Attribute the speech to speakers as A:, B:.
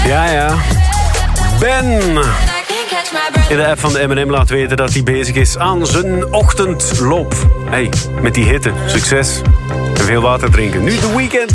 A: Ja. Ben in de app van de M&M laat weten dat hij bezig is aan zijn ochtendloop. Hey, met die hitte. Succes. En veel water drinken. Nu The Weeknd.